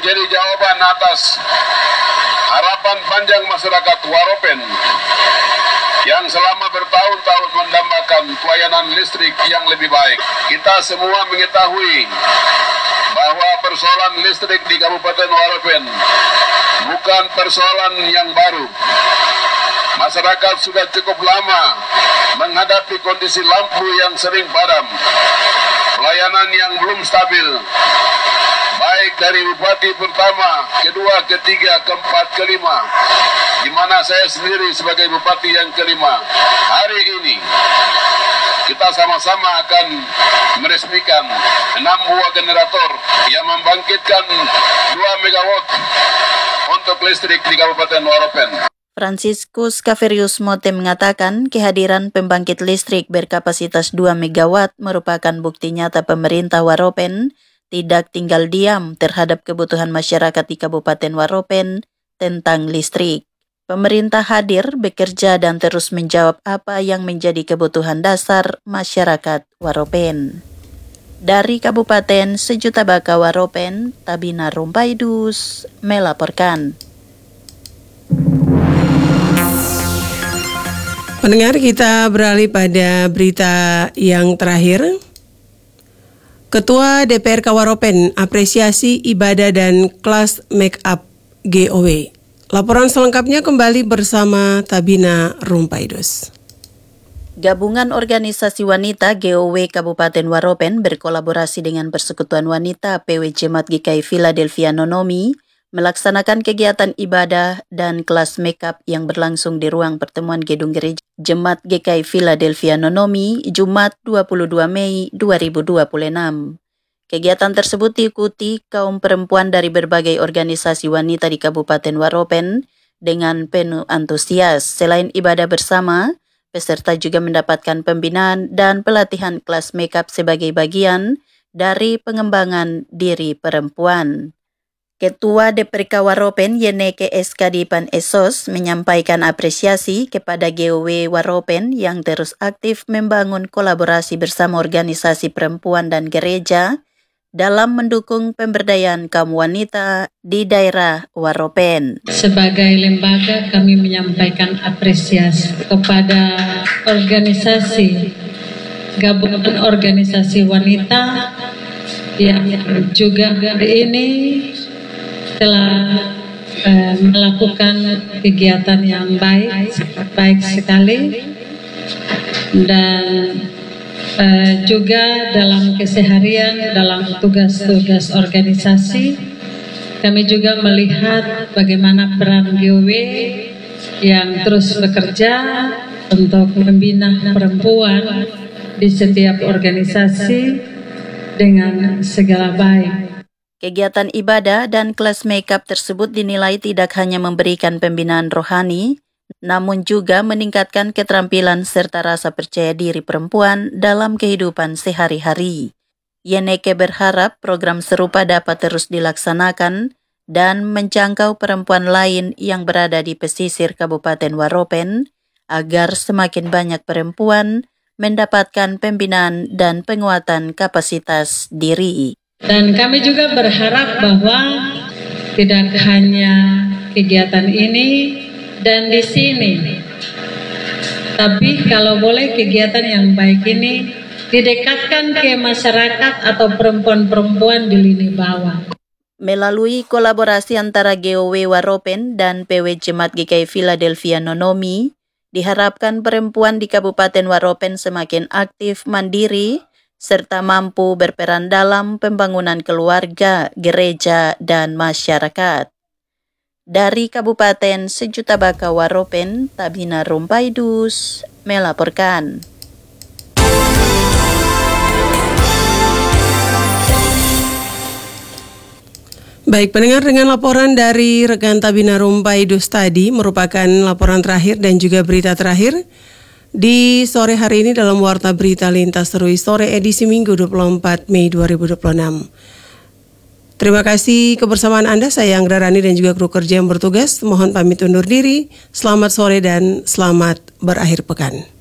menjadi jawaban atas harapan panjang masyarakat Waropen yang selama bertahun-tahun mendambakan pelayanan listrik yang lebih baik. Kita semua mengetahui bahwa persoalan listrik di Kabupaten Waropen bukan persoalan yang baru. Masyarakat sudah cukup lama menghadapi kondisi lampu yang sering padam, pelayanan yang belum stabil, baik dari bupati pertama, kedua, ketiga, keempat, kelima, di mana saya sendiri sebagai bupati yang kelima. Hari ini kita sama-sama akan meresmikan 6 buah generator yang membangkitkan 2 megawatt untuk listrik di Kabupaten Waropen. Franciscus Caverius Mote mengatakan kehadiran pembangkit listrik berkapasitas 2 megawatt merupakan bukti nyata pemerintah Waropen tidak tinggal diam terhadap kebutuhan masyarakat di Kabupaten Waropen tentang listrik. Pemerintah hadir, bekerja dan terus menjawab apa yang menjadi kebutuhan dasar masyarakat Waropen. Dari Kabupaten Sejuta Baka Waropen, Tabina Rumpaidus melaporkan. Pendengar, kita beralih pada berita yang terakhir. Ketua DPR Waropen apresiasi ibadah dan kelas make up GOW. Laporan selengkapnya kembali bersama Tabina Rumpaidus. Gabungan Organisasi Wanita GOW Kabupaten Waropen berkolaborasi dengan Persekutuan Wanita PW Jemaat GKI Philadelphia Nonomi melaksanakan kegiatan ibadah dan kelas makeup yang berlangsung di ruang pertemuan Gedung Gereja Jemaat GKI Philadelphia Nonomi Jumat 22 Mei 2026. Kegiatan tersebut diikuti kaum perempuan dari berbagai organisasi wanita di Kabupaten Waropen dengan penuh antusias. Selain ibadah bersama, peserta juga mendapatkan pembinaan dan pelatihan kelas makeup sebagai bagian dari pengembangan diri perempuan. Ketua DPRK Waropen Yeneke Eskadipan Esos menyampaikan apresiasi kepada GOW Waropen yang terus aktif membangun kolaborasi bersama organisasi perempuan dan gereja dalam mendukung pemberdayaan kaum wanita di daerah Waropen. Sebagai lembaga kami menyampaikan apresiasi kepada organisasi gabungan organisasi wanita yang juga ini telah melakukan kegiatan yang baik sekali dan juga dalam keseharian dalam tugas-tugas organisasi kami juga melihat bagaimana peran GOW yang terus bekerja untuk membina perempuan di setiap organisasi dengan segala baik. Kegiatan ibadah dan kelas makeup tersebut dinilai tidak hanya memberikan pembinaan rohani, namun juga meningkatkan keterampilan serta rasa percaya diri perempuan dalam kehidupan sehari-hari. Yeneke berharap program serupa dapat terus dilaksanakan dan menjangkau perempuan lain yang berada di pesisir Kabupaten Waropen agar semakin banyak perempuan mendapatkan pembinaan dan penguatan kapasitas diri. Dan kami juga berharap bahwa tidak hanya kegiatan ini dan di sini, tapi kalau boleh kegiatan yang baik ini didekatkan ke masyarakat atau perempuan-perempuan di lini bawah. Melalui kolaborasi antara GOW Waropen dan PW Jemaat GKI Philadelphia Nonomi, diharapkan perempuan di Kabupaten Waropen semakin aktif mandiri serta mampu berperan dalam pembangunan keluarga, gereja, dan masyarakat. Dari Kabupaten Sejuta Baka Waropen, Tabina Rumpaidus melaporkan. Baik, pendengar, dengan laporan dari rekan Tabina Rumpaidus tadi merupakan laporan terakhir dan juga berita terakhir di sore hari ini dalam Warta Berita Lintas Serui Sore edisi Minggu 24 Mei 2026. Terima kasih kebersamaan Anda, saya Anggra Rani dan juga kru kerja yang bertugas. Mohon pamit undur diri. Selamat sore dan selamat berakhir pekan.